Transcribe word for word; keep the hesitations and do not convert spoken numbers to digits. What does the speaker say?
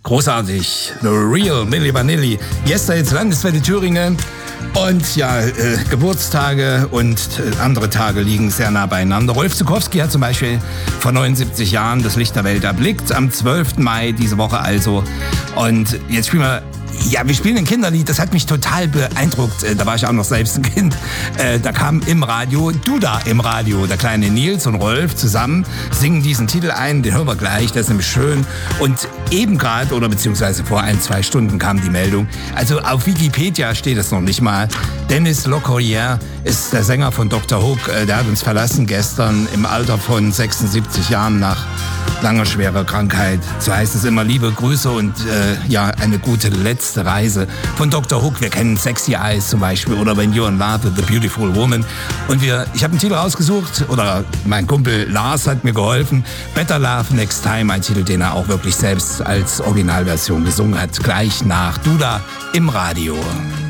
Großartig. The Real Milli Vanilli. Yesterday Landeswelle Thüringen. Und ja, äh, Geburtstage und äh, andere Tage liegen sehr nah beieinander. Rolf Zuckowski hat zum Beispiel vor neunundsiebzig Jahren das Licht der Welt erblickt. Am zwölften Mai diese Woche also. Und jetzt spielen wir... Ja, wir spielen ein Kinderlied, das hat mich total beeindruckt. Da war ich auch noch selbst ein Kind. Da kam im Radio, Duda im Radio, der kleine Nils und Rolf zusammen singen diesen Titel ein, den hören wir gleich, das ist nämlich schön. Und eben gerade, oder beziehungsweise vor ein, zwei Stunden kam die Meldung, also auf Wikipedia steht es noch nicht mal, Dennis Locorriere ist der Sänger von Doktor Hook, der hat uns verlassen gestern im Alter von sechsundsiebzig Jahren nach langer, schwerer Krankheit. So heißt es immer, liebe Grüße und äh, ja, eine gute letzte Reise von Doktor Hook. Wir kennen Sexy Eyes zum Beispiel oder When You're in Love with the Beautiful Woman. Und wir, ich habe einen Titel rausgesucht, oder mein Kumpel Lars hat mir geholfen. Better Love Next Time, ein Titel, den er auch wirklich selbst als Originalversion gesungen hat. Gleich nach Duda im Radio.